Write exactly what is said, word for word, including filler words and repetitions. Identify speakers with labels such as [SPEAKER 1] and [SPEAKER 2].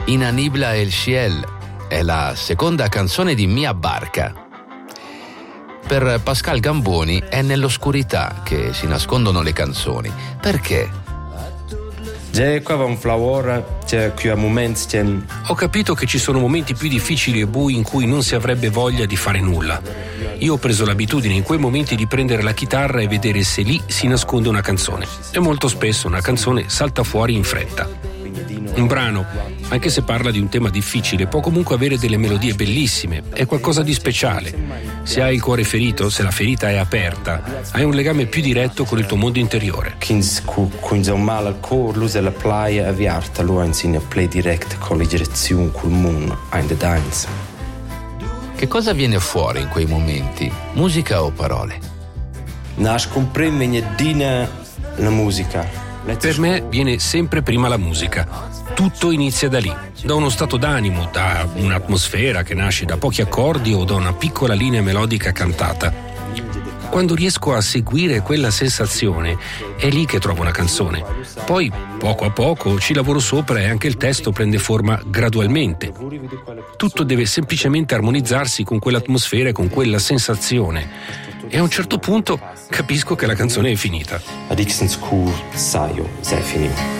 [SPEAKER 1] Inanibla El Ciel è la seconda canzone di Mia Barca. Per Pascal Gamboni è nell'oscurità che si nascondono le canzoni. Perché?
[SPEAKER 2] Ho capito che ci sono momenti più difficili e bui in cui non si avrebbe voglia di fare nulla. Io ho preso l'abitudine in quei momenti di prendere la chitarra e vedere se lì si nasconde una canzone. E molto spesso una canzone salta fuori in fretta. Un brano, anche se parla di un tema difficile, può comunque avere delle melodie bellissime, è qualcosa di speciale. Se hai il cuore ferito, se la ferita è aperta, hai un legame più diretto con il tuo mondo interiore.
[SPEAKER 3] Che
[SPEAKER 1] cosa viene fuori in quei momenti? Musica o parole?
[SPEAKER 3] La musica.
[SPEAKER 2] Per me viene sempre prima la musica. Tutto inizia da lì, da uno stato d'animo, da un'atmosfera che nasce da pochi accordi o da una piccola linea melodica cantata. Quando riesco a seguire quella sensazione, è lì che trovo una canzone. Poi, poco a poco, ci lavoro sopra e anche il testo prende forma gradualmente. Tutto deve semplicemente armonizzarsi con quell'atmosfera e con quella sensazione. E a un certo punto capisco che la canzone è finita.
[SPEAKER 3] Ad Ixenskur Saio, sei finito.